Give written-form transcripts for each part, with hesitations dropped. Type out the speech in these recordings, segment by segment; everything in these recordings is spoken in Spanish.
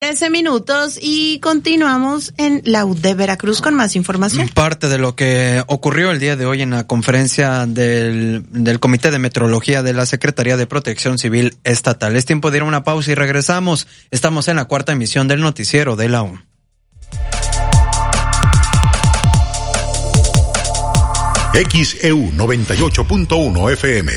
13 minutos y continuamos en la UD Veracruz con más información. Parte de lo que ocurrió el día de hoy en la conferencia del Comité de Metrología de la Secretaría de Protección Civil Estatal. Es tiempo de ir a una pausa y regresamos. Estamos en la cuarta emisión del noticiero de la U. XEU 98.1 FM.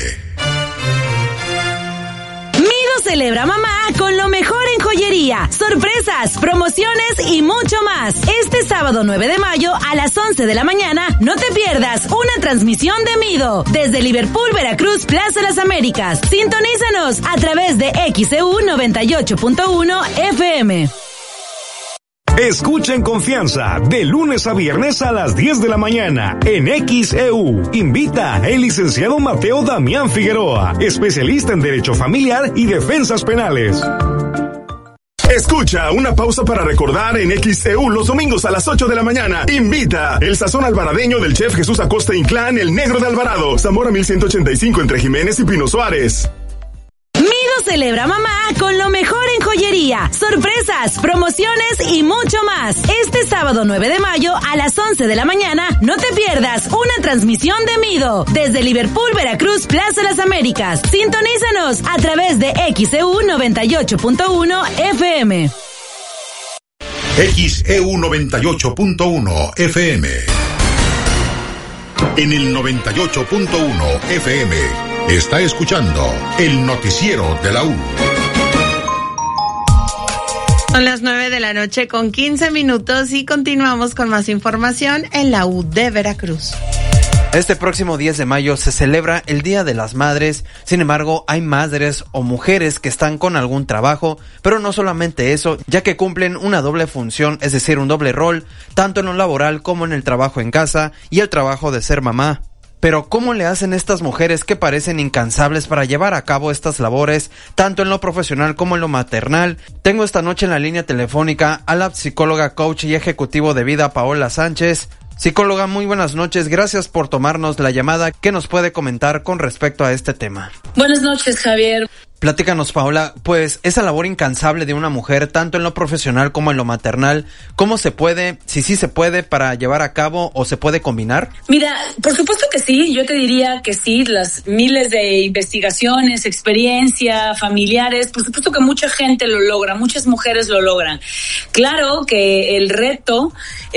Celebra mamá con lo mejor en joyería, sorpresas, promociones y mucho más. Este sábado 9 de mayo a las 11 de la mañana no te pierdas una transmisión de Mido desde Liverpool, Veracruz, Plaza Las Américas. Sintonízanos a través de XEU 98.1 FM. Escucha en confianza de lunes a viernes a las 10 de la mañana en XEU. Invita el licenciado Mateo Damián Figueroa, especialista en Derecho Familiar y Defensas Penales. Escucha una pausa para recordar en XEU los domingos a las 8 de la mañana. Invita el sazón alvaradeño del chef Jesús Acosta Inclán, el Negro de Alvarado, Zamora 1185 entre Jiménez y Pino Suárez. Celebra mamá con lo mejor en joyería, sorpresas, promociones y mucho más. Este sábado 9 de mayo a las 11 de la mañana no te pierdas una transmisión de Mido desde Liverpool, Veracruz, Plaza Las Américas. Sintonízanos a través de XEU 98.1 FM. XEU 98.1 FM. En el 98.1 FM está escuchando el noticiero de la U. Son las 9 de la noche con 15 minutos y continuamos con más información en la U de Veracruz. Este próximo 10 de mayo se celebra el Día de las Madres. Sin embargo, hay madres o mujeres que están con algún trabajo, pero no solamente eso, ya que cumplen una doble función, es decir, un doble rol, tanto en lo laboral como en el trabajo en casa y el trabajo de ser mamá. Pero ¿cómo le hacen estas mujeres que parecen incansables para llevar a cabo estas labores, tanto en lo profesional como en lo maternal? Tengo esta noche en la línea telefónica a la psicóloga, coach y ejecutivo de vida, Paola Sánchez. Psicóloga, muy buenas noches. Gracias por tomarnos la llamada. ¿Qué nos puede comentar con respecto a este tema? Buenas noches, Javier. Platícanos, Paola, pues esa labor incansable de una mujer, tanto en lo profesional como en lo maternal, ¿cómo se puede, si sí se puede, para llevar a cabo o se puede combinar? Mira, por supuesto que sí, yo te diría que sí, las miles de investigaciones, experiencia, familiares, por supuesto que mucha gente lo logra, muchas mujeres lo logran. Claro que el reto,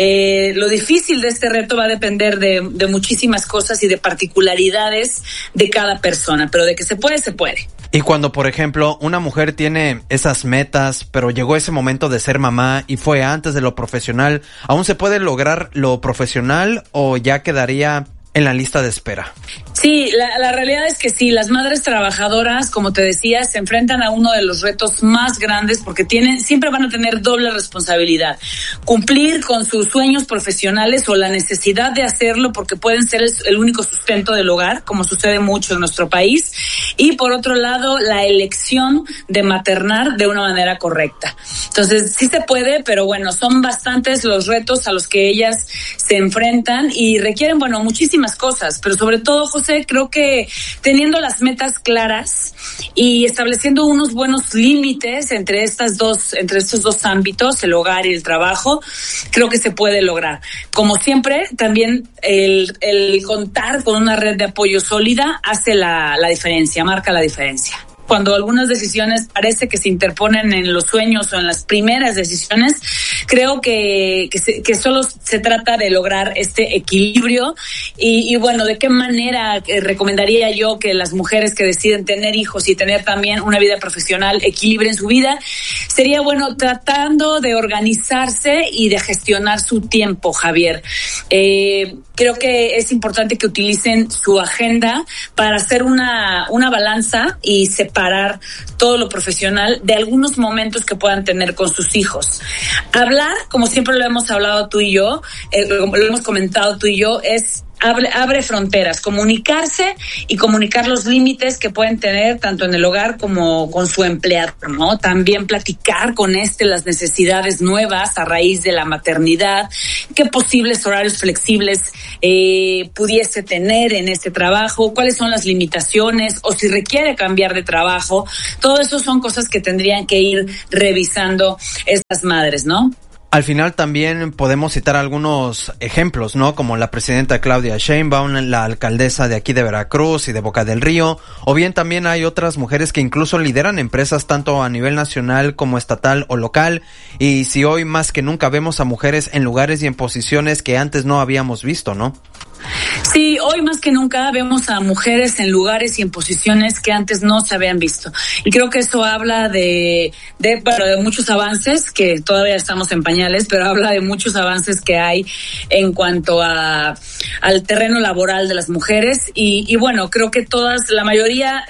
lo difícil de este reto va a depender de muchísimas cosas y de particularidades de cada persona, pero de que se puede, se puede. Y cuando, por ejemplo, una mujer tiene esas metas, pero llegó ese momento de ser mamá y fue antes de lo profesional, ¿aún se puede lograr lo profesional o ya quedaría en la lista de espera? Sí, la realidad es que sí, las madres trabajadoras, como te decía, se enfrentan a uno de los retos más grandes porque siempre van a tener doble responsabilidad. Cumplir con sus sueños profesionales o la necesidad de hacerlo porque pueden ser el único sustento del hogar, como sucede mucho en nuestro país. Y por otro lado, la elección de maternar de una manera correcta. Entonces, sí se puede, pero bueno, son bastantes los retos a los que ellas se enfrentan y requieren, bueno, muchísimas cosas, pero sobre todo, José, creo que teniendo las metas claras y estableciendo unos buenos límites entre estos dos ámbitos, el hogar y el trabajo, creo que se puede lograr. Como siempre, también el contar con una red de apoyo sólida hace la diferencia, marca la diferencia. Cuando algunas decisiones parece que se interponen en los sueños o en las primeras decisiones, creo que solo se trata de lograr este equilibrio y bueno, ¿de qué manera recomendaría yo que las mujeres que deciden tener hijos y tener también una vida profesional equilibren su vida? Sería bueno tratando de organizarse y de gestionar su tiempo, Javier. Creo que es importante que utilicen su agenda para hacer una balanza y separar todo lo profesional de algunos momentos que puedan tener con sus hijos. Hablar, como siempre lo hemos hablado tú y yo, lo hemos comentado tú y yo, es abre fronteras, comunicarse y comunicar los límites que pueden tener tanto en el hogar como con su empleador, ¿no? También platicar con las necesidades nuevas a raíz de la maternidad, qué posibles horarios flexibles pudiese tener en este trabajo, cuáles son las limitaciones o si requiere cambiar de trabajo. Todo eso son cosas que tendrían que ir revisando estas madres, ¿no? Al final también podemos citar algunos ejemplos, ¿no? Como la presidenta Claudia Sheinbaum, la alcaldesa de aquí de Veracruz y de Boca del Río, o bien también hay otras mujeres que incluso lideran empresas tanto a nivel nacional como estatal o local, y si hoy más que nunca vemos a mujeres en lugares y en posiciones que antes no habíamos visto, ¿no? Sí, hoy más que nunca vemos a mujeres en lugares y en posiciones que antes no se habían visto. Y creo que eso habla de muchos avances, que todavía estamos en pañales, pero habla de muchos avances que hay en cuanto al terreno laboral de las mujeres. Y bueno, creo que la mayoría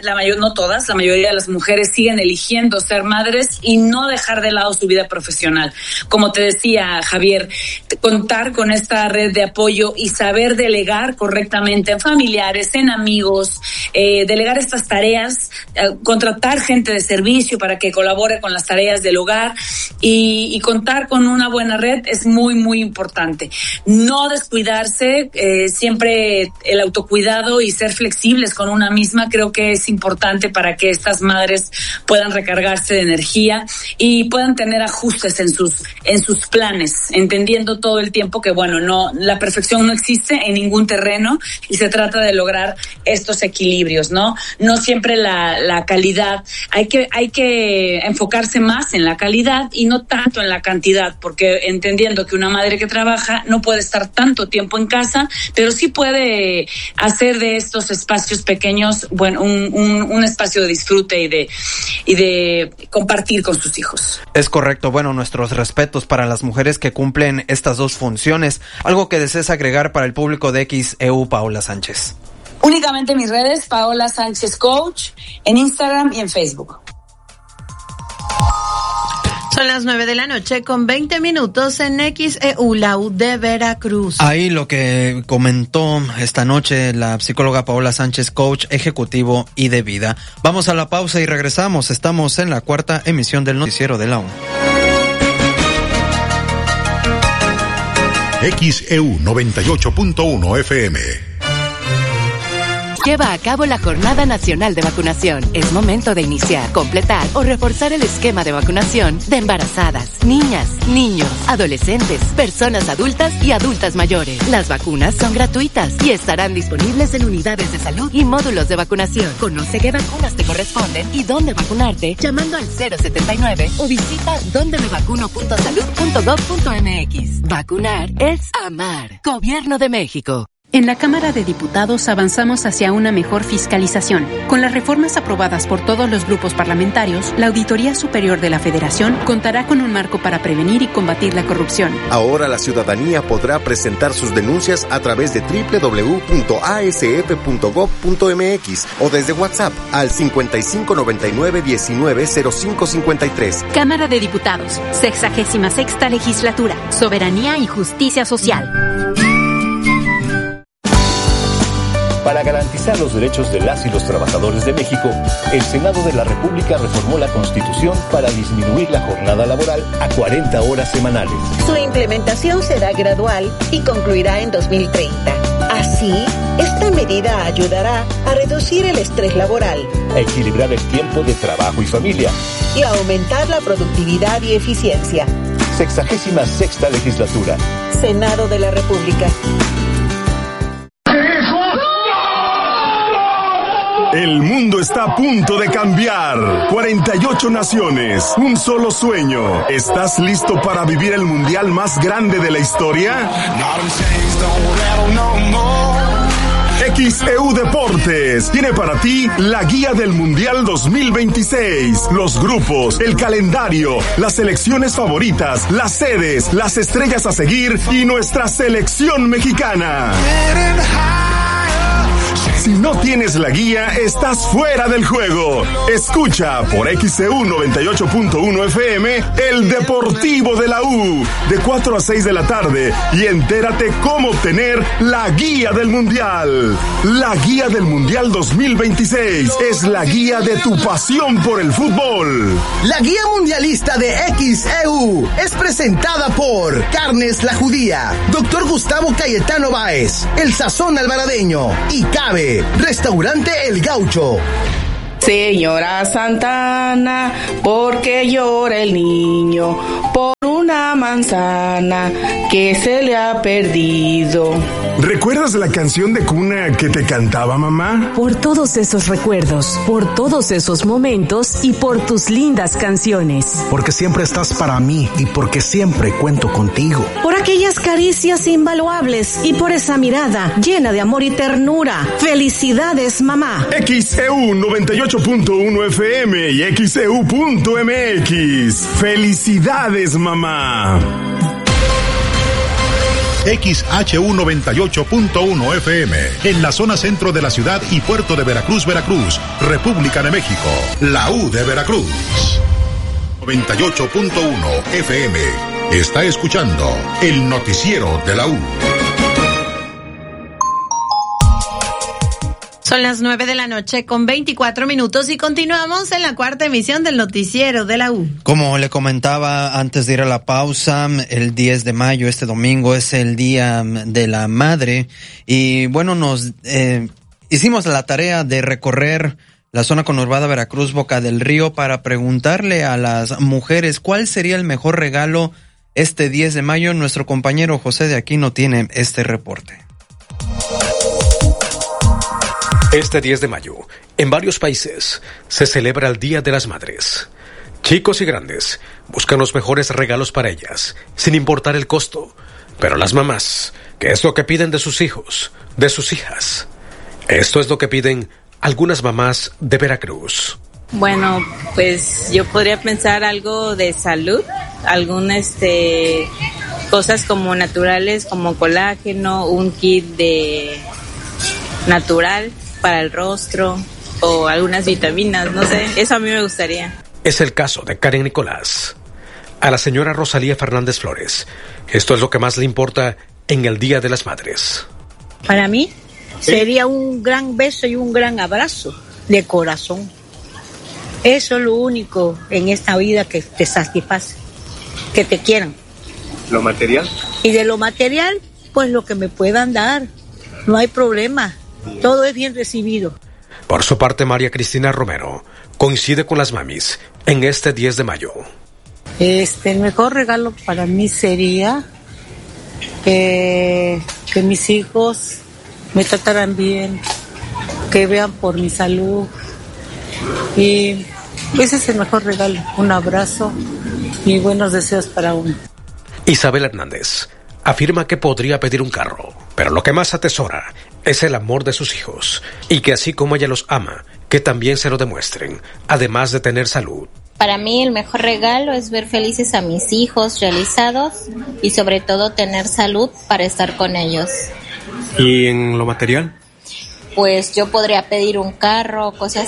de las mujeres siguen eligiendo ser madres y no dejar de lado su vida profesional. Como te decía, Javier, contar con esta red de apoyo y saber delegar correctamente en familiares, en amigos, delegar estas tareas, contratar gente de servicio para que colabore con las tareas del hogar y contar con una buena red es muy, muy importante. No descuidarse, siempre el autocuidado y ser flexibles con una misma creo que es importante para que estas madres puedan recargarse de energía y puedan tener ajustes en sus planes, entendiendo todo el tiempo que la perfección no existe en ningún terreno y se trata de lograr estos equilibrios, ¿no? No siempre la calidad, hay que enfocarse más en la calidad y no tanto en la cantidad, porque entendiendo que una madre que trabaja no puede estar tanto tiempo en casa, pero sí puede hacer de estos espacios pequeños, un espacio de disfrute y de compartir con sus hijos. Es correcto. Bueno, nuestros respetos para las mujeres que cumplen estas dos funciones. ¿Algo que desees agregar para el público de XEU, Paola Sánchez? Únicamente mis redes, Paola Sánchez Coach, en Instagram y en Facebook. Son las 9:00 con 20 minutos en XEU, la U de Veracruz. Ahí lo que comentó esta noche la psicóloga Paola Sánchez, coach ejecutivo y de vida. Vamos a la pausa y regresamos. Estamos en la cuarta emisión del noticiero de la U. XEU 98.1 FM. Lleva a cabo la Jornada Nacional de Vacunación. Es momento de iniciar, completar o reforzar el esquema de vacunación de embarazadas, niñas, niños, adolescentes, personas adultas y adultas mayores. Las vacunas son gratuitas y estarán disponibles en unidades de salud y módulos de vacunación. Conoce qué vacunas te corresponden y dónde vacunarte llamando al 079 o visita dondemevacuno.salud.gov.mx. Vacunar es amar. Gobierno de México. En la Cámara de Diputados avanzamos hacia una mejor fiscalización. Con las reformas aprobadas por todos los grupos parlamentarios, la Auditoría Superior de la Federación contará con un marco para prevenir y combatir la corrupción. Ahora la ciudadanía podrá presentar sus denuncias a través de www.asf.gov.mx o desde WhatsApp al 5599-190553. Cámara de Diputados, 66ª Legislatura, Soberanía y Justicia Social. Para garantizar los derechos de las y los trabajadores de México, el Senado de la República reformó la Constitución para disminuir la jornada laboral a 40 horas semanales. Su implementación será gradual y concluirá en 2030. Así, esta medida ayudará a reducir el estrés laboral, a equilibrar el tiempo de trabajo y familia y a aumentar la productividad y eficiencia. 66ª Legislatura. Senado de la República. El mundo está a punto de cambiar. 48 naciones, un solo sueño. ¿Estás listo para vivir el mundial más grande de la historia? XEU Deportes tiene para ti la guía del Mundial 2026, los grupos, el calendario, las selecciones favoritas, las sedes, las estrellas a seguir y nuestra selección mexicana. Si no tienes la guía, estás fuera del juego. Escucha por XCU 98.1 FM el Deportivo de la U, de 4 a 6 de la tarde, y entérate cómo obtener la guía del Mundial. La guía del Mundial 2026 es la guía de tu pasión por el fútbol. La guía mundialista de XEU es presentada por Carnes La Judía, Dr. Gustavo Cayetano Báez, El Sazón Alvaradeño y Cabe, Restaurante El Gaucho. Señora Santana, ¿por qué llora el niño? Por una manzana que se le ha perdido. ¿Recuerdas la canción de cuna que te cantaba mamá? Por todos esos recuerdos, por todos esos momentos y por tus lindas canciones. Porque siempre estás para mí y porque siempre cuento contigo. Por aquellas caricias invaluables y por esa mirada llena de amor y ternura. ¡Felicidades, mamá! XEU 98.1 FM y XEU.mx. ¡Felicidades, mamá! XHU 98.1 FM, en la zona centro de la ciudad y puerto de Veracruz, Veracruz, República de México, la U de Veracruz. 98.1 FM, está escuchando el noticiero de la U. Son las 9 de la noche con 24 minutos y continuamos en la cuarta emisión del noticiero de la U. Como le comentaba antes de ir a la pausa, el 10 de mayo, este domingo, es el Día de la Madre. Y bueno, nos hicimos la tarea de recorrer la zona conurbada Veracruz, Boca del Río, para preguntarle a las mujeres cuál sería el mejor regalo este 10 de mayo. Nuestro compañero José de Aquino tiene este reporte. Este 10 de mayo, en varios países, se celebra el Día de las Madres. Chicos y grandes buscan los mejores regalos para ellas, sin importar el costo. Pero las mamás, ¿qué es lo que piden de sus hijos, de sus hijas? Esto es lo que piden algunas mamás de Veracruz. Bueno, pues yo podría pensar algo de salud, cosas como naturales, como colágeno, un kit de natural para el rostro o algunas vitaminas, no sé, eso a mí me gustaría. Es el caso de Karen Nicolás. A la señora Rosalía Fernández Flores, esto es lo que más le importa en el Día de las Madres. Para mí sería un gran beso y un gran abrazo de corazón. Eso es lo único en esta vida que te satisface, que te quieran. ¿Lo material? Y de lo material, pues lo que me puedan dar, no hay problema. Todo es bien recibido. Por su parte, María Cristina Romero coincide con las mamis en este 10 de mayo. El mejor regalo para mí sería que mis hijos me trataran bien, que vean por mi salud. Y ese es el mejor regalo, un abrazo y buenos deseos para uno. Isabel Hernández afirma que podría pedir un carro, pero lo que más atesora es el amor de sus hijos, y que así como ella los ama, que también se lo demuestren, además de tener salud. Para mí el mejor regalo es ver felices a mis hijos realizados y sobre todo tener salud para estar con ellos. ¿Y en lo material? Pues yo podría pedir un carro, cosas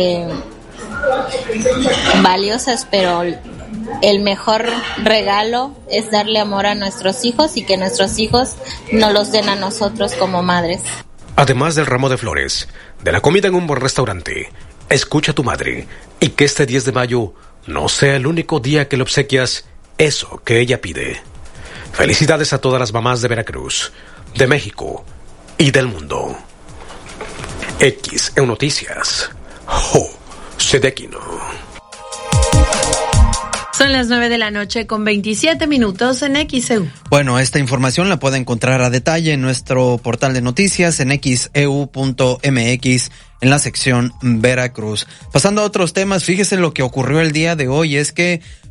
valiosas, pero el mejor regalo es darle amor a nuestros hijos y que nuestros hijos nos los den a nosotros como madres. Además del ramo de flores, de la comida en un buen restaurante, escucha a tu madre y que este 10 de mayo no sea el único día que le obsequias eso que ella pide. Felicidades a todas las mamás de Veracruz, de México y del mundo. XEU Noticias, José de Aquino. Son las 9 de la noche con 27 minutos en XEU. Bueno, esta información la puede encontrar a detalle en nuestro portal de noticias en xeu.mx en la sección Veracruz. Pasando a otros temas, fíjese lo que ocurrió el día de hoy, es que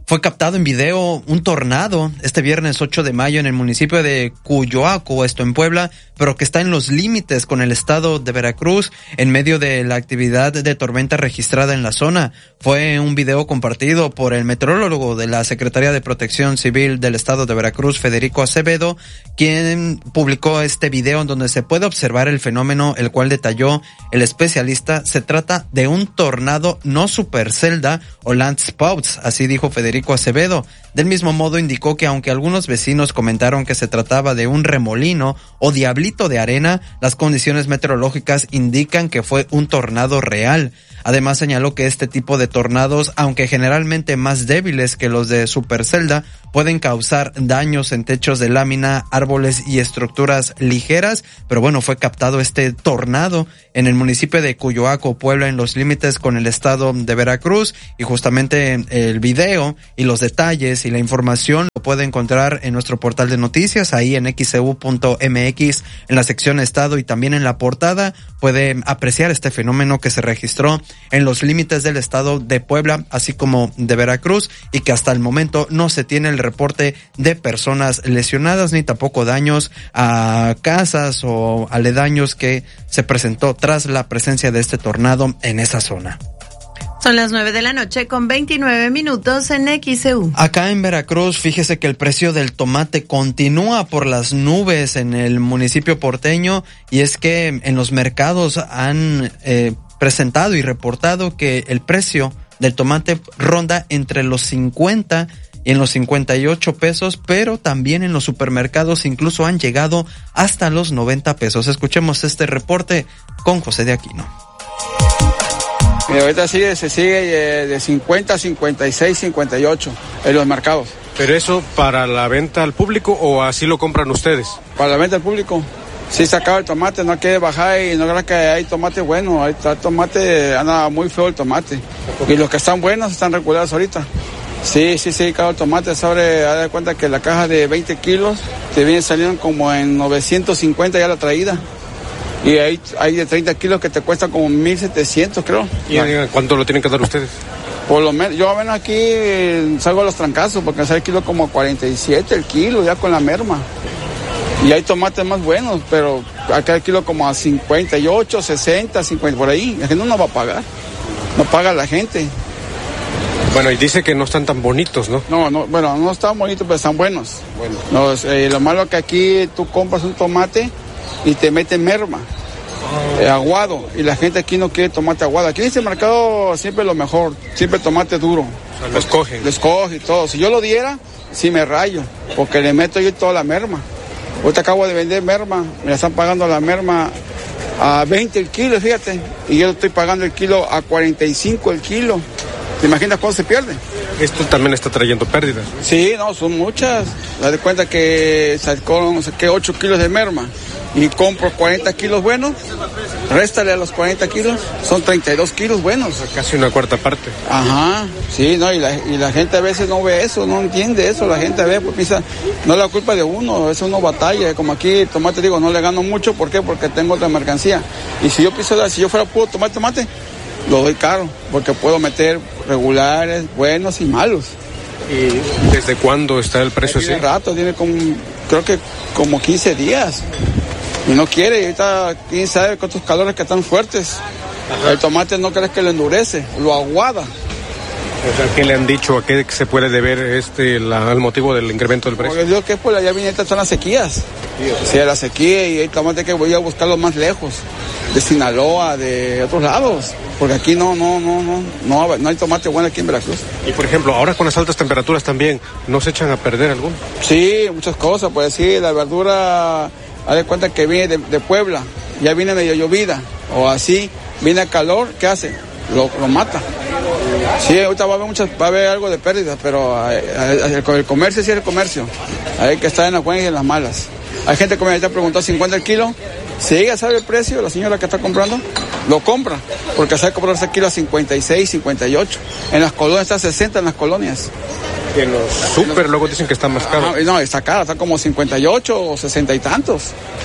Fue captado en video un tornado este viernes 8 de mayo en el municipio de Cuyoaco, esto en Puebla, pero que está en los límites con el estado de Veracruz en medio de la actividad de tormenta registrada en la zona. Fue un video compartido por el meteorólogo de la Secretaría de Protección Civil del estado de Veracruz, Federico Acevedo, quien publicó este video en donde se puede observar el fenómeno, el cual detalló el especialista. Se trata de un tornado no supercelda o landspouts, así dijo Federico Acevedo. Del mismo modo indicó que aunque algunos vecinos comentaron que se trataba de un remolino o diablito de arena, las condiciones meteorológicas indican que fue un tornado real. Además señaló que este tipo de tornados, aunque generalmente más débiles que los de supercelda, pueden causar daños en techos de lámina, árboles y estructuras ligeras, pero bueno, fue captado este tornado en el municipio de Cuyoaco, Puebla, en los límites con el estado de Veracruz, y justamente el video y los detalles y la información lo puede encontrar en nuestro portal de noticias, ahí en xeu.mx, en la sección estado, y también en la portada puede apreciar este fenómeno que se registró en los límites del estado de Puebla, así como de Veracruz, y que hasta el momento no se tiene el reporte de personas lesionadas ni tampoco daños a casas o aledaños que se presentó tras la presencia de este tornado en esa zona. Son las 9 de la noche con 29 minutos en XEU. Acá en Veracruz, fíjese que el precio del tomate continúa por las nubes en el municipio porteño, y es que en los mercados han presentado y reportado que el precio del tomate ronda entre los 50 y en los 58 pesos, pero también en los supermercados incluso han llegado hasta los 90 pesos. Escuchemos este reporte con José de Aquino. Y ahorita se sigue de 50, 56, 58 en los mercados. ¿Pero eso para la venta al público o así lo compran ustedes? Para la venta al público. Sí, se acaba el tomate, no quiere bajar, y no creo que hay tomate bueno. Hay tomate, anda muy feo el tomate. Y los que están buenos están regulados ahorita. Sí, cada tomate sobre, haz de cuenta que la caja de 20 kilos te viene saliendo como en 950 ya la traída. Y hay de 30 kilos que te cuesta como 1,700, creo. ¿Y cuánto lo tienen que dar ustedes? Por lo menos, yo ven aquí, salgo a los trancazos, porque sale el kilo como 47 el kilo, ya con la merma. Y hay tomates más buenos, pero acá el kilo como a 58, 60, 50, por ahí. La gente no va a pagar, no paga la gente. Bueno, y dice que no están tan bonitos, ¿no? No, bueno, no están bonitos, pero están buenos. Bueno. Lo malo que aquí tú compras un tomate y te meten merma, aguado, y la gente aquí no quiere tomate aguado. Aquí en este mercado siempre lo mejor, siempre tomate duro. O sea, lo escogen. Lo escoge y todo. Si yo lo diera, sí me rayo, porque le meto yo toda la merma. Ahorita acabo de vender merma, me la están pagando la merma a 20 el kilo, fíjate, y yo estoy pagando el kilo a 45 el kilo. ¿Te imaginas cuánto se pierde? Esto también está trayendo pérdidas. Sí, no, son muchas. Haz de cuenta que saqué 8 kilos de merma y compro 40 kilos buenos, réstale a los 40 kilos, son 32 kilos buenos. O sea, casi una cuarta parte. Ajá, sí, no, y la gente a veces no ve eso, no entiende eso, la gente ve, pues piensa, no es la culpa de uno, es uno batalla, como aquí el tomate, digo, no le gano mucho, ¿por qué? Porque tengo otra mercancía. Y si yo fuera puro tomate, lo doy caro, porque puedo meter regulares, buenos y malos. ¿Y desde cuándo está el precio así? Tiene rato, tiene creo que como 15 días. Y no quiere, y ahorita quién sabe con estos calores que están fuertes. Ajá. El tomate no crees que lo endurece, lo aguada. O sea, ¿qué le han dicho? ¿A qué se puede deber el motivo del incremento del precio? Porque digo que pues allá viene, estas son las sequías. Sí, la sequía, y hay tomate que voy a buscarlo más lejos, de Sinaloa, de otros lados, porque aquí no hay tomate bueno aquí en Veracruz. Y por ejemplo, ahora con las altas temperaturas también, ¿no se echan a perder alguno? Sí, muchas cosas, pues sí, la verdura, haz de cuenta que viene de Puebla, ya viene medio llovida, o así, viene a calor, ¿qué hace? Lo mata. Sí, ahorita va a haber algo de pérdidas, pero el comercio sí es el comercio. Hay que estar en las buenas y en las malas. Hay gente que me está preguntando 50 el kilo. Si ella sabe el precio, la señora que está comprando, lo compra, porque sabe comprarse el kilo a 56, 58. En las colonias está a 60 en las colonias. Y en los súper luego dicen que está más caro. No, está caro, está como 58 o 60 y tantos.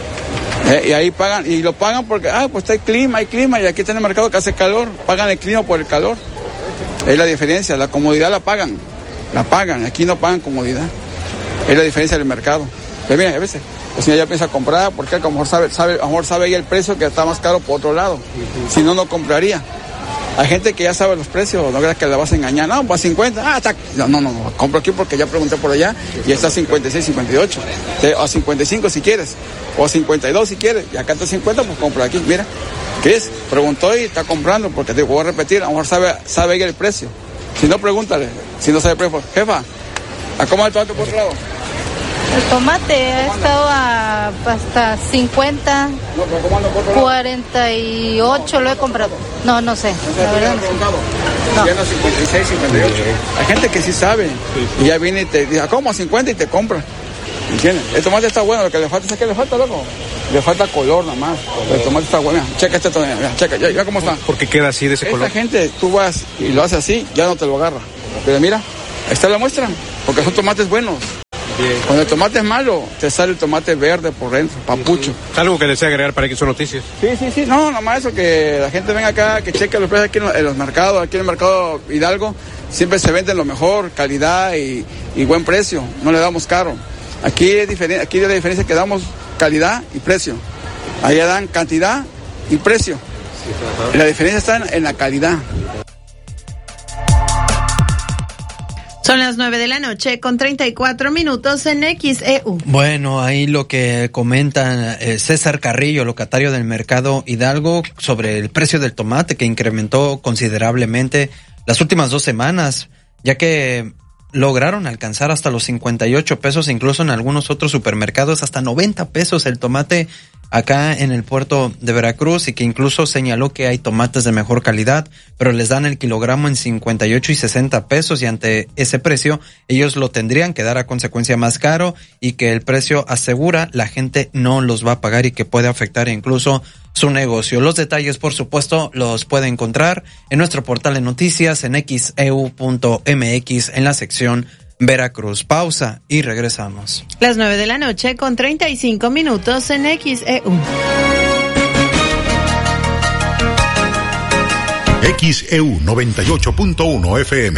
Y ahí pagan, y lo pagan porque, pues hay clima, y aquí está en el mercado que hace calor, pagan el clima por el calor. Es la diferencia, la comodidad la pagan. la pagan, aquí no pagan comodidad. Es la diferencia del mercado. Pero mira, a veces el señor ya piensa comprar porque a lo mejor sabe ya el precio que está más caro por otro lado. Si no, no compraría. Hay gente que ya sabe los precios, no creas que la vas a engañar. No, pues 50, está. No, compro aquí porque ya pregunté por allá y está 56, 58. O 55 si quieres, o 52 si quieres, y acá está 50, pues compra aquí. Mira, ¿qué es? Preguntó y está comprando porque te voy a repetir, a lo mejor sabe ya el precio. Si no, pregúntale. Si no sabe el precio, jefa, ¿a cómo está el tomate por otro lado? El tomate ha estado hasta 50, 48 lo he comprado. No sé. La verdad no. Ya no 56, 58. Hay gente que sí sabe y ya viene y te dice, ¿cómo? 50 y te compra. ¿Entiendes? El tomate está bueno, lo que le falta, ¿sabes qué le falta, loco? Le falta color nada más. El tomate está bueno. Mira, checa este tomate, mira, checa, ya cómo está. ¿Por qué queda así de ese color? Esta gente, tú vas y lo haces así, ya no te lo agarra. Pero mira, ahí está la muestra, porque son tomates buenos. Bien. Cuando el tomate es malo, te sale el tomate verde por dentro, papucho. ¿Algo que desea agregar para que son noticias? Sí. No, nomás eso, que la gente venga acá, que cheque los precios aquí en los mercados. Aquí en el mercado Hidalgo siempre se venden lo mejor, calidad y buen precio. No le damos caro. Aquí es diferente, aquí la diferencia es que damos calidad y precio. Allá dan cantidad y precio. Y la diferencia está en la calidad. Son las 9:00 con 34 minutos en XEU. Bueno, ahí lo que comenta César Carrillo, locatario del mercado Hidalgo, sobre el precio del tomate que incrementó considerablemente las últimas 2 semanas, ya que lograron alcanzar hasta los 58 pesos, incluso en algunos otros supermercados hasta 90 pesos el tomate acá en el puerto de Veracruz, y que incluso señaló que hay tomates de mejor calidad, pero les dan el kilogramo en 58 y 60 pesos, y ante ese precio ellos lo tendrían que dar a consecuencia más caro, y que el precio, asegura, la gente no los va a pagar y que puede afectar incluso su negocio. Los detalles, por supuesto, los puede encontrar en nuestro portal de noticias en xeu.mx en la sección Veracruz. Pausa y regresamos. Las 9:00 con 35 minutos en XEU. XEU 98.1 FM.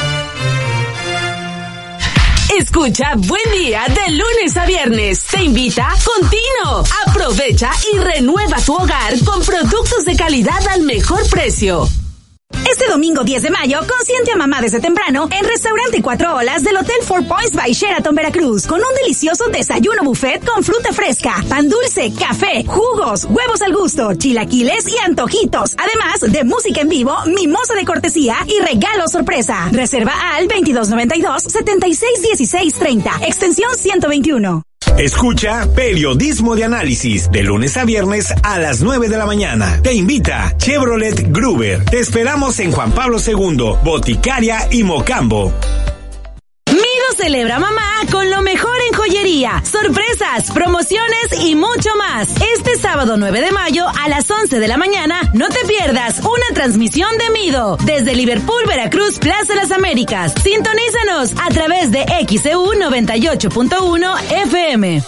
Escucha Buen Día de lunes a viernes. Te invita Contino. Aprovecha y renueva tu hogar con productos de calidad al mejor precio. Este domingo 10 de mayo, consiente a mamá desde temprano en Restaurante 4 Olas del Hotel Four Points by Sheraton Veracruz, con un delicioso desayuno buffet con fruta fresca, pan dulce, café, jugos, huevos al gusto, chilaquiles y antojitos, además de música en vivo, mimosa de cortesía y regalo sorpresa. Reserva al 2292-761630, extensión 121. Escucha Periodismo de Análisis de lunes a viernes a las 9 de la mañana. Te invita Chevrolet Gruber. Te esperamos en Juan Pablo II, Boticaria y Mocambo. Mido celebra mamá con lo mejor en joyería, sorpresas, promociones y mucho más. Este sábado 9 de mayo a las 11 de la mañana no te pierdas una transmisión de Mido desde Liverpool, Veracruz, Plaza Las Américas. Sintonízanos a través de XEU 98.1 FM.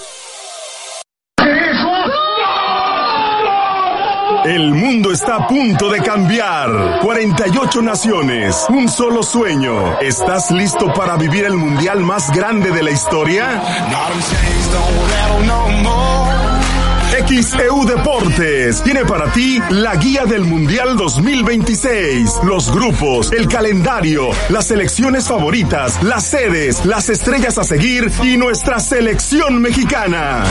El mundo está a punto de cambiar. 48 naciones, un solo sueño. ¿Estás listo para vivir el mundial más grande de la historia? XEU Deportes tiene para ti la guía del Mundial 2026, los grupos, el calendario, las selecciones favoritas, las sedes, las estrellas a seguir y nuestra selección mexicana.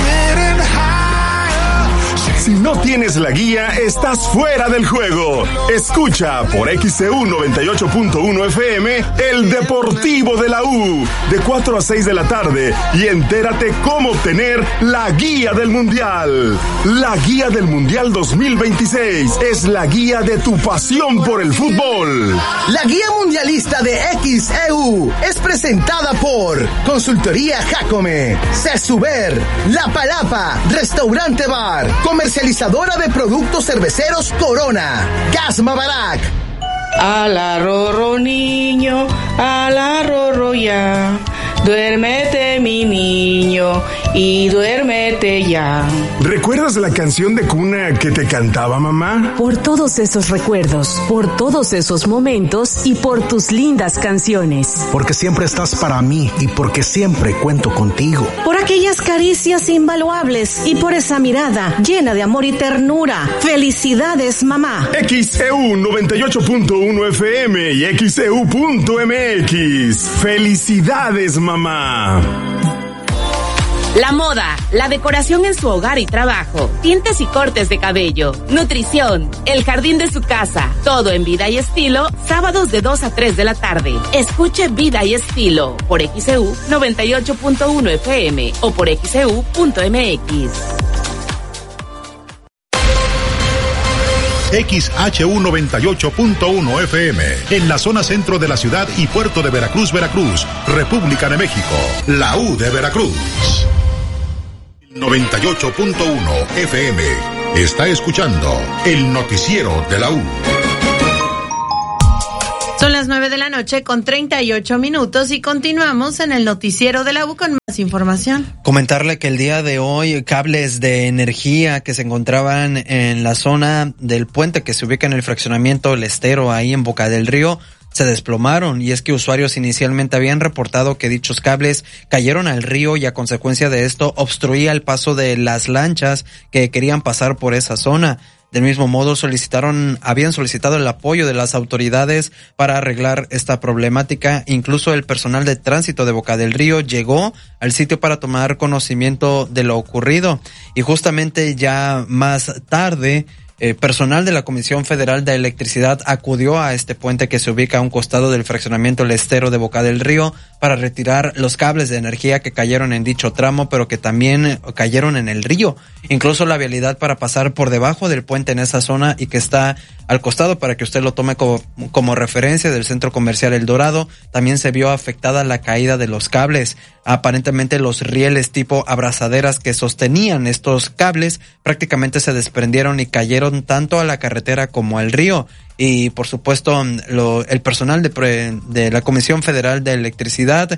Si no tienes la guía, estás fuera del juego. Escucha por XEU 98.1 FM el Deportivo de la U de 4 a 6 de la tarde y entérate cómo obtener la guía del Mundial. La guía del Mundial 2026 es la guía de tu pasión por el fútbol. La guía mundialista de XEU es presentada por Consultoría Jacome, Cesuber, La Palapa, Restaurante Bar, comercializadora de productos cerveceros Corona, Gasma Barak. Ala rorro niño, ala rorro ya, duérmete mi niño y duérmete ya. ¿Recuerdas la canción de cuna que te cantaba mamá? Por todos esos recuerdos, por todos esos momentos y por tus lindas canciones. Porque siempre estás para mí y porque siempre cuento contigo. Por aquellas caricias invaluables y por esa mirada llena de amor y ternura. Felicidades, mamá. XEU 98.1 FM y XEU.mx. Felicidades, mamá. La moda, la decoración en su hogar y trabajo, tintes y cortes de cabello, nutrición, el jardín de su casa, todo en Vida y Estilo, sábados de 2 a 3 de la tarde. Escuche Vida y Estilo por XEU 98.1 FM o por XEU.mx. XHU 98.1 FM, en la zona centro de la ciudad y puerto de Veracruz, Veracruz, República de México, la U de Veracruz. 98.1 FM, está escuchando el noticiero de la U. Son las 9 de la noche con 38 minutos y continuamos en el noticiero de la U con más información. Comentarle que el día de hoy cables de energía que se encontraban en la zona del puente que se ubica en el fraccionamiento El Estero, ahí en Boca del Río, se desplomaron, y es que usuarios inicialmente habían reportado que dichos cables cayeron al río y a consecuencia de esto obstruía el paso de las lanchas que querían pasar por esa zona. Del mismo modo habían solicitado el apoyo de las autoridades para arreglar esta problemática. Incluso el personal de tránsito de Boca del Río llegó al sitio para tomar conocimiento de lo ocurrido. Y justamente ya más tarde, personal de la Comisión Federal de Electricidad acudió a este puente que se ubica a un costado del fraccionamiento El Estero de Boca del Río para retirar los cables de energía que cayeron en dicho tramo, pero que también cayeron en el río. Incluso la vialidad para pasar por debajo del puente en esa zona y que está al costado, para que usted lo tome como referencia, del centro comercial El Dorado, también se vio afectada la caída de los cables. Aparentemente los rieles tipo abrazaderas que sostenían estos cables prácticamente se desprendieron y cayeron tanto a la carretera como al río. Y por supuesto el personal de la Comisión Federal de Electricidad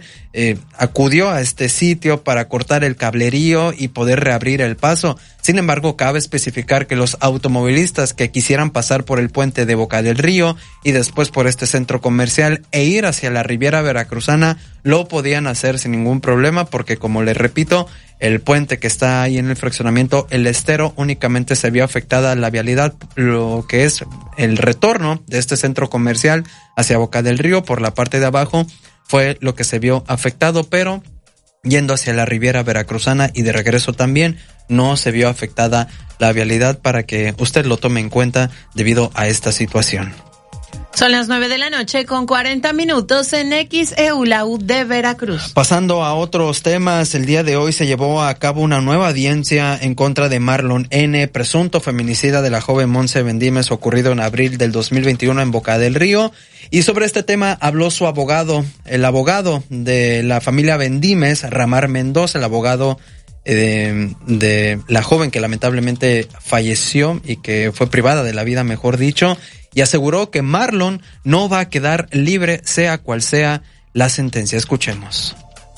acudió a este sitio para cortar el cablerío y poder reabrir el paso. Sin embargo, cabe especificar que los automovilistas que quisieran pasar por el puente de Boca del Río y después por este centro comercial e ir hacia la Riviera Veracruzana lo podían hacer sin ningún problema, porque, como les repito, el puente que está ahí en el fraccionamiento El Estero únicamente se vio afectada la vialidad, lo que es el retorno de este centro comercial hacia Boca del Río por la parte de abajo fue lo que se vio afectado, pero yendo hacia la Riviera Veracruzana y de regreso también no se vio afectada la vialidad, para que usted lo tome en cuenta debido a esta situación. Son las 9 de la noche con 40 minutos en XEU, la U de Veracruz. Pasando a otros temas, el día de hoy se llevó a cabo una nueva audiencia en contra de Marlon N., presunto feminicida de la joven Montse Bendímez, ocurrido en abril del 2021 en Boca del Río. Y sobre este tema habló su abogado, el abogado de la familia Bendímez, Ramar Mendoza, el abogado de la joven que lamentablemente falleció y que fue privada de la vida, mejor dicho, y aseguró que Marlon no va a quedar libre sea cual sea la sentencia. Escuchemos.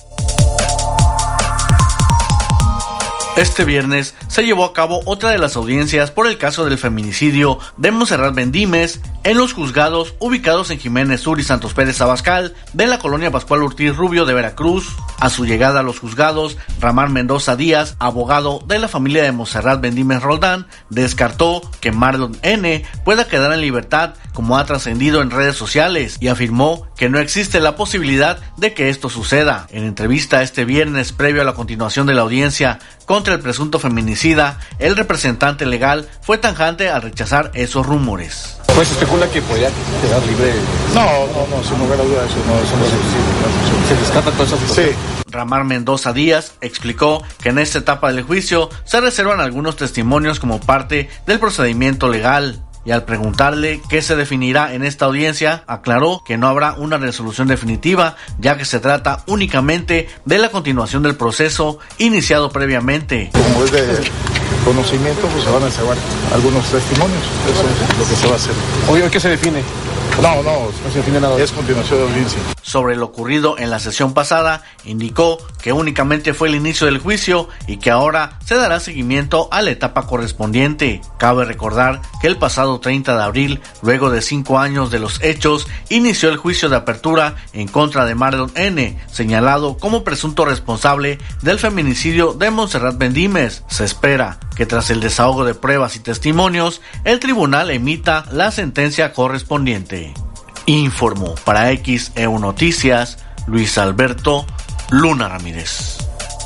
Este viernes se llevó a cabo otra de las audiencias por el caso del feminicidio de Montserrat Bendímez en los juzgados ubicados en Jiménez Sur y Santos Pérez Abascal de la colonia Pascual Ortiz Rubio de Veracruz. A su llegada a los juzgados, Ramar Mendoza Díaz, abogado de la familia de Montserrat Bendímez Roldán, descartó que Marlon N. pueda quedar en libertad, como ha trascendido en redes sociales, y afirmó que no existe la posibilidad de que esto suceda. En entrevista este viernes, previo a la continuación de la audiencia contra el presunto feminicida, el representante legal fue tajante al rechazar esos rumores. Pues se especula que podría quedar libre. No, sin lugar a dudas, eso no es posible. ¿Se descarta toda esa situación? Sí. Ramar Mendoza Díaz explicó que en esta etapa del juicio se reservan algunos testimonios como parte del procedimiento legal. Y al preguntarle qué se definirá en esta audiencia, aclaró que no habrá una resolución definitiva, ya que se trata únicamente de la continuación del proceso iniciado previamente. Como es conocimiento, pues se van a llevar algunos testimonios. Eso es lo que se va a hacer. Oye, ¿qué se define? No se define nada. Es continuación de audiencia. Sobre lo ocurrido en la sesión pasada, indicó que únicamente fue el inicio del juicio y que ahora se dará seguimiento a la etapa correspondiente. Cabe recordar que el pasado 30 de abril, luego de 5 años de los hechos, inició el juicio de apertura en contra de Marlon N., señalado como presunto responsable del feminicidio de Montserrat Bendímez. Se espera que tras el desahogo de pruebas y testimonios, el tribunal emita la sentencia correspondiente. Informó para XEU Noticias, Luis Alberto Luna Ramírez.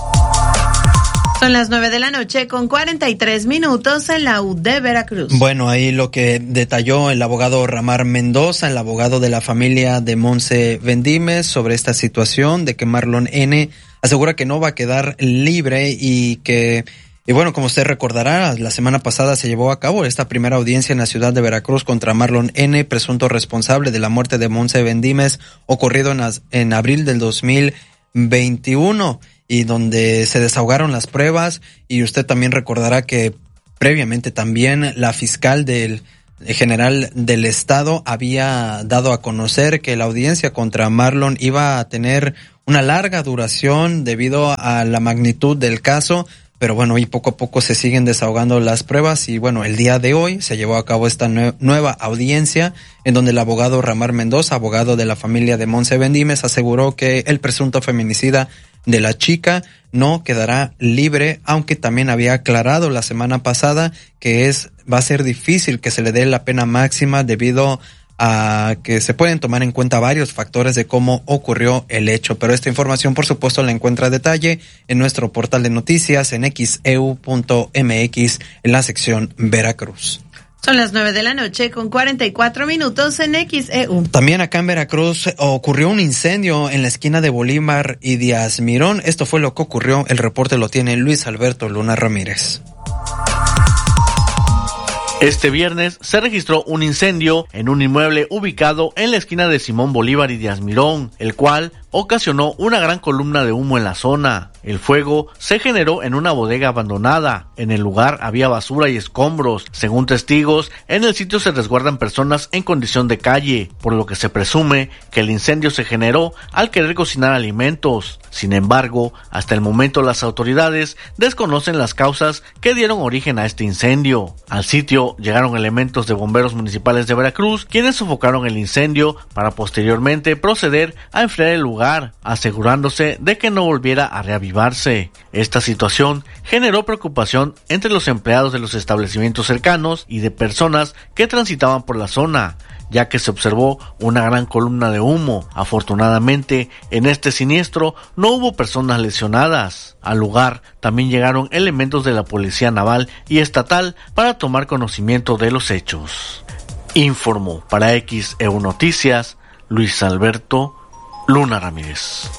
Son las 9 de la noche con 43 minutos en la UD de Veracruz. Bueno, ahí lo que detalló el abogado Ramar Mendoza, el abogado de la familia de Montse Bendímez, sobre esta situación de que Marlon N. asegura que no va a quedar libre y bueno, como usted recordará, la semana pasada se llevó a cabo esta primera audiencia en la ciudad de Veracruz contra Marlon N., presunto responsable de la muerte de Montse Bendímez, ocurrido en abril del 2021, y donde se desahogaron las pruebas. Y usted también recordará que previamente también la fiscal general del estado había dado a conocer que la audiencia contra Marlon iba a tener una larga duración debido a la magnitud del caso. Pero bueno, y poco a poco se siguen desahogando las pruebas y bueno, el día de hoy se llevó a cabo esta nueva audiencia en donde el abogado Ramar Mendoza, abogado de la familia de Montse Bendímez, aseguró que el presunto feminicida de la chica no quedará libre, aunque también había aclarado la semana pasada que va a ser difícil que se le dé la pena máxima debido a que se pueden tomar en cuenta varios factores de cómo ocurrió el hecho. Pero esta información, por supuesto, la encuentra a detalle en nuestro portal de noticias en xeu.mx en la sección Veracruz. Son las 9 de la noche con 44 minutos en XEU. También acá en Veracruz ocurrió un incendio en la esquina de Bolívar y Díaz Mirón. Esto fue lo que ocurrió. El reporte lo tiene Luis Alberto Luna Ramírez. Este viernes se registró un incendio en un inmueble ubicado en la esquina de Simón Bolívar y Díaz Mirón, el cual ocasionó una gran columna de humo en la zona. El fuego se generó en una bodega abandonada. En el lugar había basura y escombros. Según testigos, en el sitio se resguardan personas en condición de calle, por lo que se presume que el incendio se generó al querer cocinar alimentos. Sin embargo, hasta el momento las autoridades desconocen las causas que dieron origen a este incendio. Al sitio llegaron elementos de bomberos municipales de Veracruz, quienes sofocaron el incendio para posteriormente proceder a enfriar el lugar, asegurándose de que no volviera a reavivarse. Esta situación generó preocupación entre los empleados de los establecimientos cercanos y de personas que transitaban por la zona, ya que se observó una gran columna de humo. Afortunadamente, en este siniestro no hubo personas lesionadas. Al lugar también llegaron elementos de la Policía Naval y Estatal para tomar conocimiento de los hechos. Informó para XEU Noticias Luis Alberto Luna Ramírez.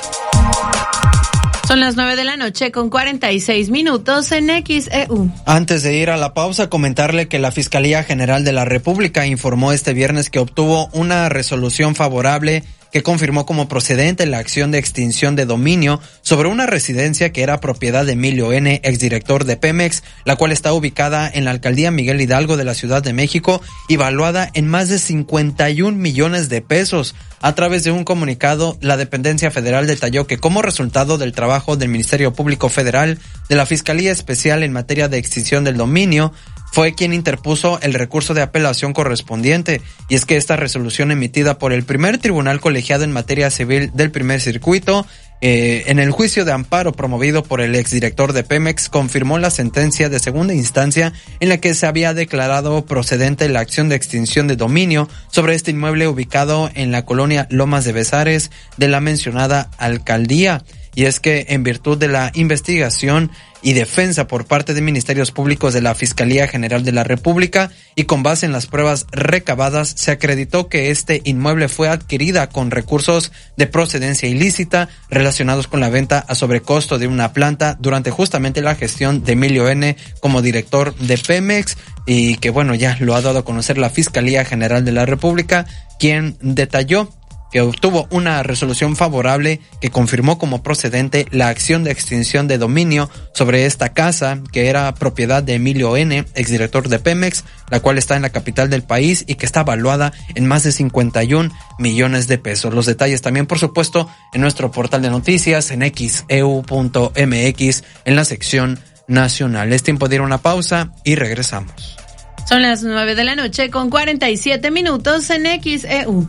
Son las 9 de la noche con 46 minutos en XEU. Antes de ir a la pausa, comentarle que la Fiscalía General de la República informó este viernes que obtuvo una resolución favorable que confirmó como procedente la acción de extinción de dominio sobre una residencia que era propiedad de Emilio N., exdirector de Pemex, la cual está ubicada en la alcaldía Miguel Hidalgo de la Ciudad de México y valuada en más de 51 millones de pesos. A través de un comunicado, la dependencia federal detalló que como resultado del trabajo del Ministerio Público Federal, de la Fiscalía Especial en materia de extinción del dominio, fue quien interpuso el recurso de apelación correspondiente, y es que esta resolución emitida por el primer tribunal colegiado en materia civil del primer circuito, en el juicio de amparo promovido por el exdirector de Pemex, confirmó la sentencia de segunda instancia en la que se había declarado procedente la acción de extinción de dominio sobre este inmueble ubicado en la colonia Lomas de Bezares de la mencionada alcaldía. Y es que en virtud de la investigación y defensa por parte de ministerios públicos de la Fiscalía General de la República y con base en las pruebas recabadas, se acreditó que este inmueble fue adquirida con recursos de procedencia ilícita relacionados con la venta a sobrecosto de una planta durante justamente la gestión de Emilio N. como director de Pemex, y que bueno, ya lo ha dado a conocer la Fiscalía General de la República, quien detalló que obtuvo una resolución favorable que confirmó como procedente la acción de extinción de dominio sobre esta casa, que era propiedad de Emilio N., exdirector de Pemex, la cual está en la capital del país y que está valuada en más de 51 millones de pesos. Los detalles también, por supuesto, en nuestro portal de noticias, en xeu.mx, en la sección nacional. Es tiempo de ir a una pausa y regresamos. Son las 9:00 con 47 minutos en XEU.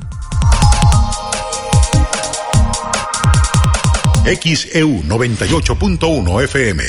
XEU 98.1 FM.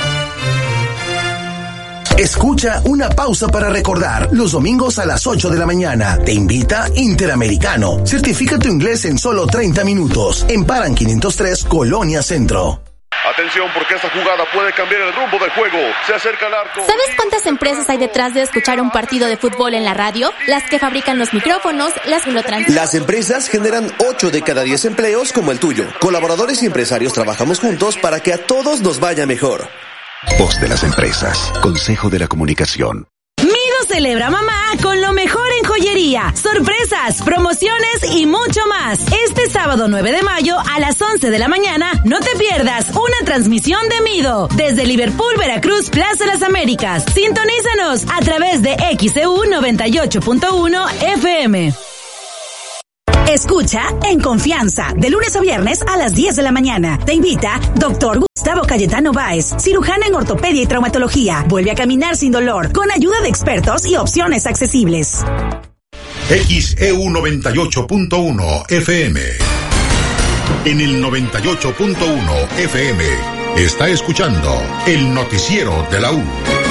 Escucha una pausa para recordar. Los domingos a las 8 de la mañana. Te invita Interamericano. Certifica tu inglés en solo 30 minutos. En Paran 503, Colonia Centro. Atención, porque esta jugada puede cambiar el rumbo del juego. Se acerca al arco. ¿Sabes cuántas empresas hay detrás de escuchar un partido de fútbol en la radio? Las que fabrican los micrófonos, las que lo transmiten. Las empresas generan 8 de cada 10 empleos como el tuyo. Colaboradores y empresarios trabajamos juntos para que a todos nos vaya mejor. Voz de las empresas. Consejo de la Comunicación. Celebra mamá con lo mejor en joyería, sorpresas, promociones y mucho más. Este sábado 9 de mayo a las 11 de la mañana no te pierdas una transmisión de Mido desde Liverpool, Veracruz, Plaza Las Américas. Sintonízanos a través de XEU 98.1 FM. Escucha en confianza, de lunes a viernes a las 10 de la mañana. Te invita Dr. Gustavo Cayetano Báez, cirujano en ortopedia y traumatología. Vuelve a caminar sin dolor, con ayuda de expertos y opciones accesibles. XEU 98.1 FM. En el 98.1 FM está escuchando el noticiero de la U.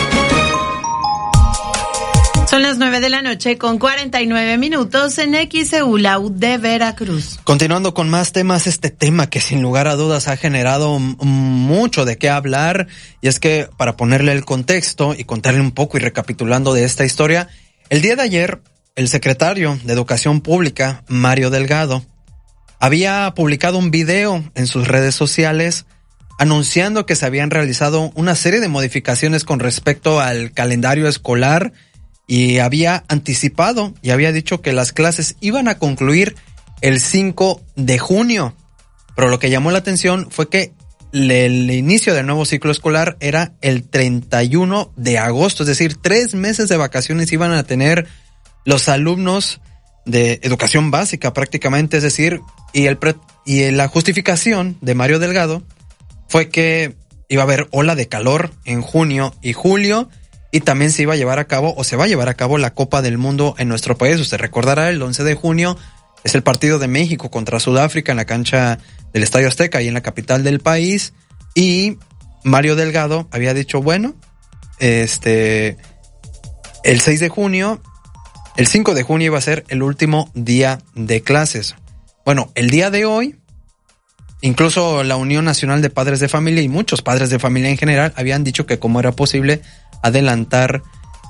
Son las 9:00 con 49 minutos en XEU, la U de Veracruz. Continuando con más temas, este tema que sin lugar a dudas ha generado mucho de qué hablar, y es que para ponerle el contexto y contarle un poco y recapitulando de esta historia, el día de ayer el secretario de Educación Pública, Mario Delgado, había publicado un video en sus redes sociales anunciando que se habían realizado una serie de modificaciones con respecto al calendario escolar y había anticipado y había dicho que las clases iban a concluir el 5 de junio. Pero lo que llamó la atención fue que el inicio del nuevo ciclo escolar era el 31 de agosto, es decir, 3 meses de vacaciones iban a tener los alumnos de educación básica prácticamente, es decir, y la justificación de Mario Delgado fue que iba a haber ola de calor en junio y julio, y también se iba a llevar a cabo, o se va a llevar a cabo, la Copa del Mundo en nuestro país. Usted recordará, el 11 de junio es el partido de México contra Sudáfrica en la cancha del Estadio Azteca y en la capital del país, y Mario Delgado había dicho, bueno, el 6 de junio, el 5 de junio iba a ser el último día de clases. Bueno, el día de hoy, incluso la Unión Nacional de Padres de Familia y muchos padres de familia en general habían dicho que cómo era posible adelantar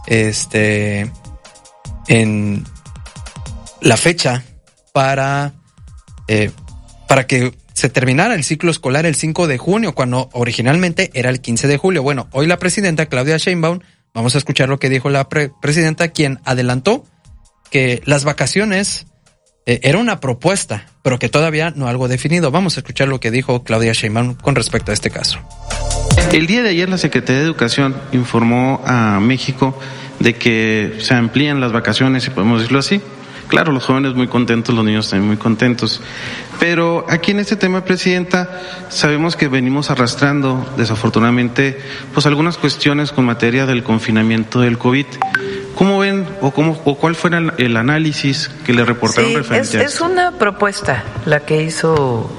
en la fecha para que se terminara el ciclo escolar el 5 de junio, cuando originalmente era el 15 de julio. Bueno, hoy la presidenta Claudia Sheinbaum, vamos a escuchar lo que dijo la presidenta, quien adelantó que las vacaciones era una propuesta, pero que todavía no algo definido. Vamos a escuchar lo que dijo Claudia Sheinbaum con respecto a este caso. El día de ayer la Secretaría de Educación informó a México de que se amplían las vacaciones, si podemos decirlo así. Claro, los jóvenes muy contentos, los niños también muy contentos. Pero aquí en este tema, Presidenta, sabemos que venimos arrastrando, desafortunadamente, pues algunas cuestiones con materia del confinamiento del COVID. ¿Cómo ven o cuál fue el análisis que le reportaron referente a esto? Es una propuesta la que hizo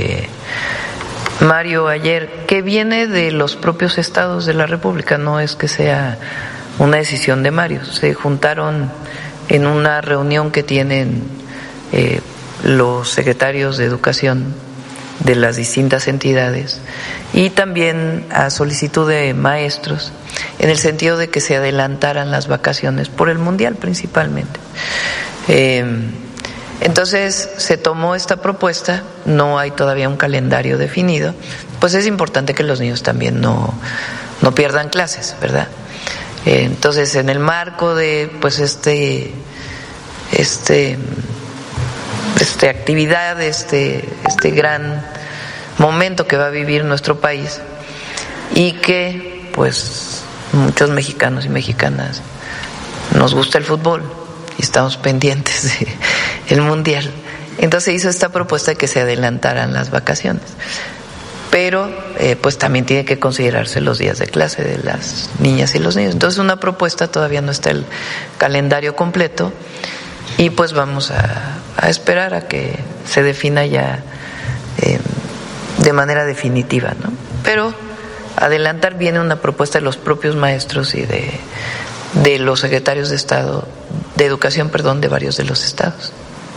Mario ayer, que viene de los propios estados de la República, no es que sea una decisión de Mario. Se juntaron en una reunión que tienen los secretarios de educación de las distintas entidades y también a solicitud de maestros, en el sentido de que se adelantaran las vacaciones por el Mundial principalmente. Entonces se tomó esta propuesta, no hay todavía un calendario definido, pues es importante que los niños también no pierdan clases, ¿verdad? Entonces, en el marco de pues actividad, este gran momento que va a vivir nuestro país, y que pues muchos mexicanos y mexicanas nos gusta el fútbol y estamos pendientes del Mundial. Entonces hizo esta propuesta de que se adelantaran las vacaciones, pero pues también tiene que considerarse los días de clase de las niñas y los niños. Entonces una propuesta, todavía no está el calendario completo, y pues vamos a esperar a que se defina ya de manera definitiva, ¿no? Pero adelantar, viene una propuesta de los propios maestros y de los secretarios de Estado, de Educación, de varios de los estados.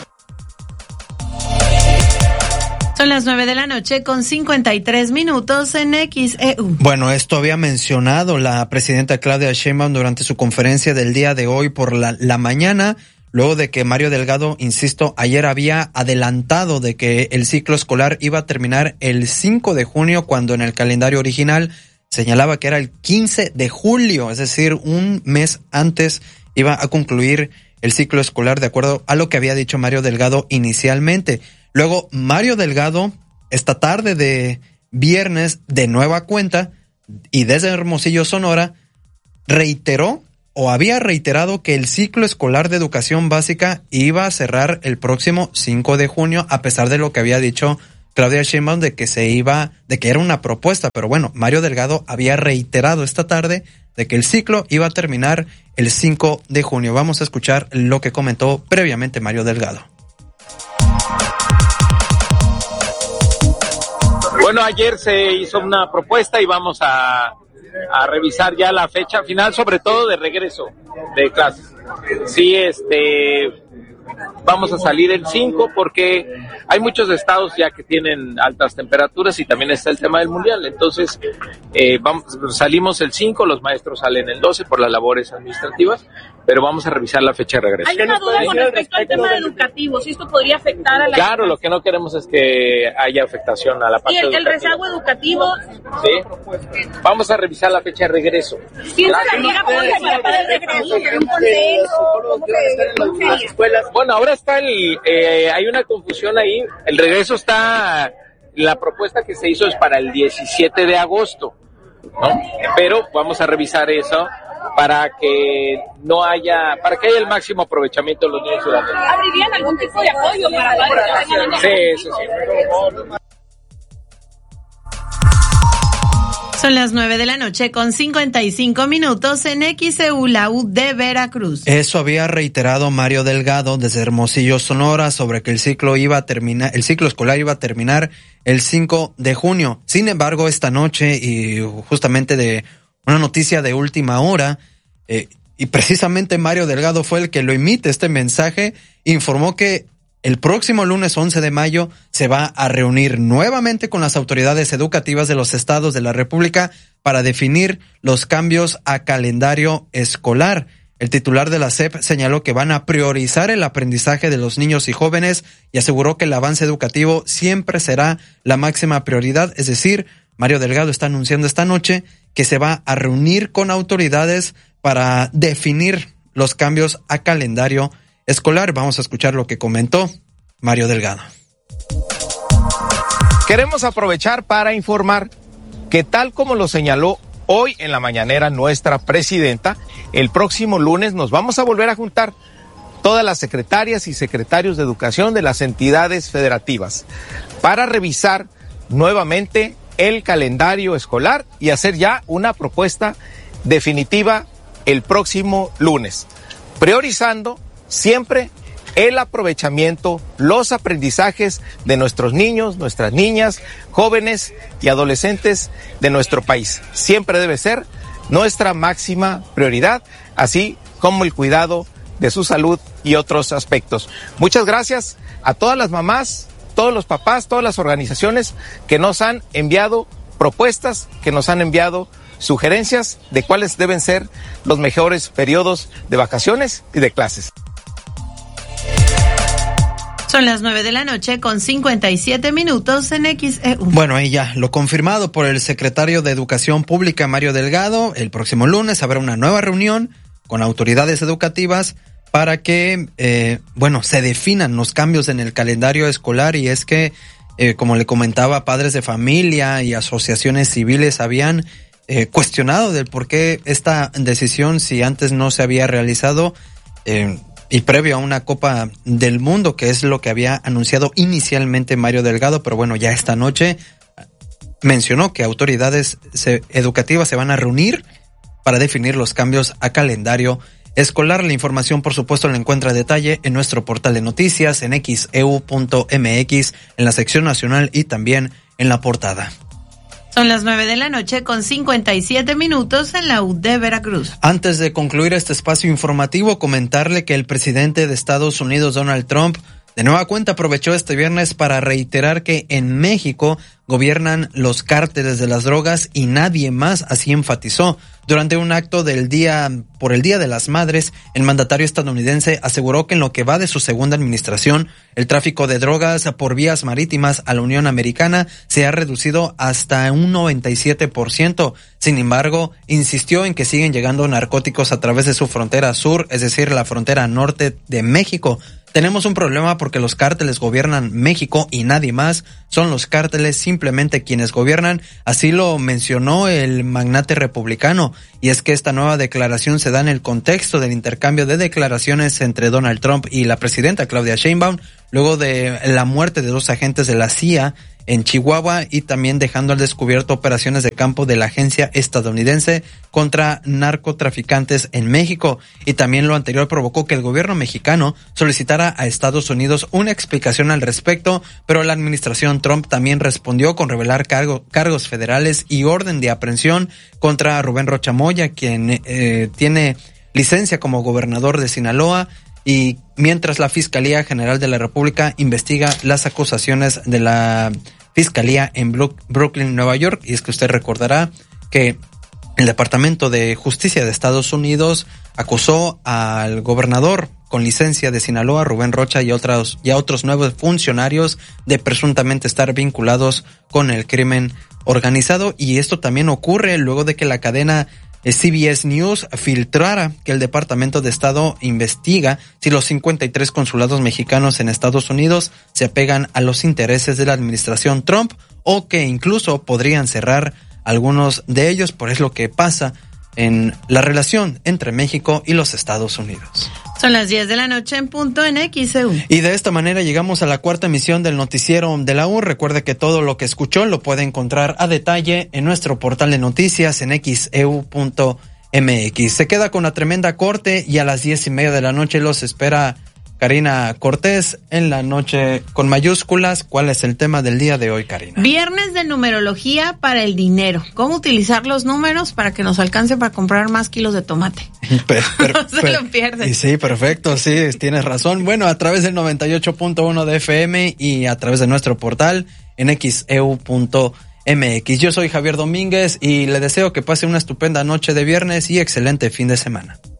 Son las 9:00 con 53 minutos en XEU. Bueno, esto había mencionado la presidenta Claudia Sheinbaum durante su conferencia del día de hoy por la mañana, luego de que Mario Delgado, insisto, ayer había adelantado de que el ciclo escolar iba a terminar el 5 de junio, cuando en el calendario original señalaba que era el 15 de julio, es decir, un mes antes iba a concluir el ciclo escolar, de acuerdo a lo que había dicho Mario Delgado inicialmente. Luego, Mario Delgado, esta tarde de viernes, de nueva cuenta, y desde Hermosillo, Sonora, reiteró o había reiterado que el ciclo escolar de educación básica iba a cerrar el próximo 5 de junio, a pesar de lo que había dicho Claudia Sheinbaum de que era una propuesta. Pero bueno, Mario Delgado había reiterado esta tarde de que el ciclo iba a terminar el 5 de junio. Vamos a escuchar lo que comentó previamente Mario Delgado. Bueno, ayer se hizo una propuesta y vamos a revisar ya la fecha final, sobre todo de regreso de clases. Sí, vamos a salir el 5 porque hay muchos estados ya que tienen altas temperaturas y también está el tema del mundial. Entonces, salimos el 5, los maestros salen el 12 por las labores administrativas, pero vamos a revisar la fecha de regreso. Hay una duda con respecto al tema educativo, si esto podría afectar a la... Claro, lo que no queremos es que haya afectación a la parte educativa. ¿Y el rezago educativo? Sí, vamos a revisar la fecha de regreso. ¿Sí para el regreso? ¿Un consejo? Bueno, ahora está hay una confusión ahí. El regreso está, la propuesta que se hizo es para el 17 de agosto, ¿no? Pero vamos a revisar eso para que haya el máximo aprovechamiento de los niños ciudadanos. ¿Abrirían algún tipo de apoyo para padres? Sí. Son las 9:00 con 55 minutos en XEU, la U de Veracruz. Eso había reiterado Mario Delgado desde Hermosillo, Sonora, sobre que el ciclo escolar iba a terminar el 5 de junio. Sin embargo, esta noche, y justamente de una noticia de última hora, y precisamente Mario Delgado fue el que lo emite este mensaje, informó que el próximo lunes 11 de mayo se va a reunir nuevamente con las autoridades educativas de los estados de la República para definir los cambios a calendario escolar. El titular de la SEP señaló que van a priorizar el aprendizaje de los niños y jóvenes y aseguró que el avance educativo siempre será la máxima prioridad. Es decir, Mario Delgado está anunciando esta noche que se va a reunir con autoridades para definir los cambios a calendario escolar. Vamos a escuchar lo que comentó Mario Delgado. Queremos aprovechar para informar que, tal como lo señaló hoy en la mañanera nuestra presidenta, el próximo lunes nos vamos a volver a juntar todas las secretarias y secretarios de educación de las entidades federativas para revisar nuevamente el calendario escolar y hacer ya una propuesta definitiva el próximo lunes, priorizando siempre el aprovechamiento, los aprendizajes de nuestros niños, nuestras niñas, jóvenes y adolescentes de nuestro país. Siempre debe ser nuestra máxima prioridad, así como el cuidado de su salud y otros aspectos. Muchas gracias a todas las mamás, todos los papás, todas las organizaciones que nos han enviado propuestas, que nos han enviado sugerencias de cuáles deben ser los mejores periodos de vacaciones y de clases. Son las 9:00 con 57 minutos en XEU. Bueno, ahí ya lo confirmado por el secretario de Educación Pública, Mario Delgado. El próximo lunes habrá una nueva reunión con autoridades educativas para que, se definan los cambios en el calendario escolar, y es que, como le comentaba, padres de familia y asociaciones civiles habían cuestionado del por qué esta decisión, si antes no se había realizado, y previo a una Copa del Mundo, que es lo que había anunciado inicialmente Mario Delgado, pero bueno, ya esta noche mencionó que autoridades educativas se van a reunir para definir los cambios a calendario escolar. La información, por supuesto, la encuentra a detalle en nuestro portal de noticias, en xeu.mx, en la sección nacional y también en la portada. Son las 9:57 a.m. en la U de Veracruz. Antes de concluir este espacio informativo, comentarle que el presidente de Estados Unidos, Donald Trump, de nueva cuenta aprovechó este viernes para reiterar que en México gobiernan los cárteles de las drogas y nadie más, así enfatizó. Durante un acto por el Día de las Madres, el mandatario estadounidense aseguró que en lo que va de su segunda administración, el tráfico de drogas por vías marítimas a la Unión Americana se ha reducido hasta un 97%. Sin embargo, insistió en que siguen llegando narcóticos a través de su frontera sur, es decir, la frontera norte de México. Tenemos un problema porque los cárteles gobiernan México y nadie más. Son los cárteles simplemente quienes gobiernan. Así lo mencionó el magnate republicano. Y es que esta nueva declaración se da en el contexto del intercambio de declaraciones entre Donald Trump y la presidenta Claudia Sheinbaum, luego de la muerte de 2 agentes de la CIA en Chihuahua, y también dejando al descubierto operaciones de campo de la agencia estadounidense contra narcotraficantes en México. Y también lo anterior provocó que el gobierno mexicano solicitara a Estados Unidos una explicación al respecto, pero la administración Trump también respondió con revelar cargos federales y orden de aprehensión contra Rubén Rocha Moya, quien tiene licencia como gobernador de Sinaloa, y mientras la Fiscalía General de la República investiga las acusaciones de la Fiscalía en Brooklyn, Nueva York. Y es que usted recordará que el Departamento de Justicia de Estados Unidos acusó al gobernador con licencia de Sinaloa, Rubén Rocha, y a otros 9 funcionarios de presuntamente estar vinculados con el crimen organizado. Y esto también ocurre luego de que la cadena CBS News filtrara que el Departamento de Estado investiga si los 53 consulados mexicanos en Estados Unidos se apegan a los intereses de la administración Trump, o que incluso podrían cerrar algunos de ellos, por eso lo que pasa en la relación entre México y los Estados Unidos. Son las 10 en punto en XEU. Y de esta manera llegamos a la 4ª emisión del noticiero de la U. Recuerde que todo lo que escuchó lo puede encontrar a detalle en nuestro portal de noticias en xeu.mx. Se queda con la tremenda corte y a las 10:30 p.m. los espera Karina Cortés en la noche con mayúsculas. ¿Cuál es el tema del día de hoy, Karina? Viernes de numerología para el dinero. ¿Cómo utilizar los números para que nos alcance para comprar más kilos de tomate? No se lo pierden. Sí, perfecto, sí, tienes razón. Bueno, a través del 98.1 de FM y a través de nuestro portal en xeu.mx. Yo soy Javier Domínguez y le deseo que pase una estupenda noche de viernes y excelente fin de semana.